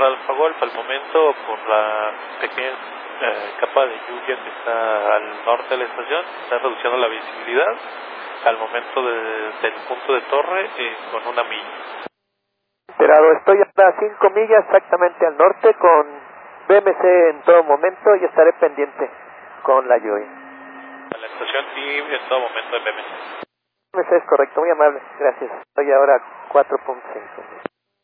Tierra Alfa Golf, al momento, por la pequeña capa de lluvia que está al norte de la estación, está reduciendo la visibilidad al momento del punto de torre con 1 milla. Pero estoy a 5 millas exactamente al norte con BMC en todo momento y estaré pendiente con la lluvia. A la estación y en todo momento en BMC. BMC es correcto, muy amable, gracias. Estoy ahora a 4.5.